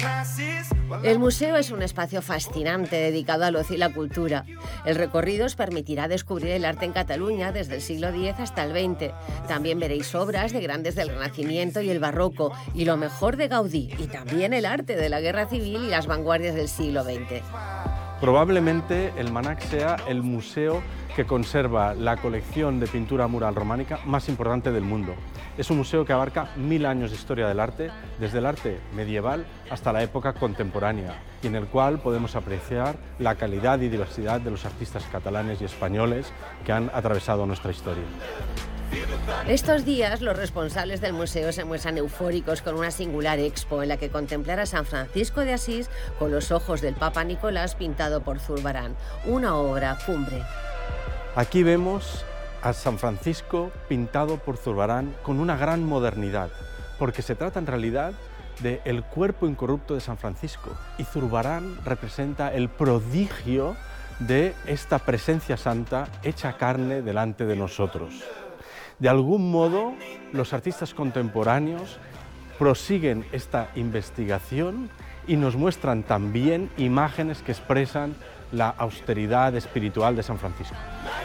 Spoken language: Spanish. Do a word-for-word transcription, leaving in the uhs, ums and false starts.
El museo es un espacio fascinante dedicado al ocio y la cultura. El recorrido os permitirá descubrir el arte en Cataluña desde el siglo diez hasta el veinte. También veréis obras de grandes del Renacimiento y el Barroco, y lo mejor de Gaudí, y también el arte de la Guerra Civil y las vanguardias del siglo veinte. Probablemente el MANAC sea el museo que conserva la colección de pintura mural románica más importante del mundo. Es un museo que abarca mil años de historia del arte, desde el arte medieval hasta la época contemporánea, y en el cual podemos apreciar la calidad y diversidad de los artistas catalanes y españoles que han atravesado nuestra historia. Estos días los responsables del museo se muestran eufóricos con una singular expo en la que contemplar a San Francisco de Asís con los ojos del Papa Nicolás pintado por Zurbarán, una obra cumbre. Aquí vemos a San Francisco pintado por Zurbarán con una gran modernidad, porque se trata en realidad del cuerpo incorrupto de San Francisco, y Zurbarán representa el prodigio de esta presencia santa hecha carne delante de nosotros. De algún modo, los artistas contemporáneos prosiguen esta investigación y nos muestran también imágenes que expresan la austeridad espiritual de San Francisco.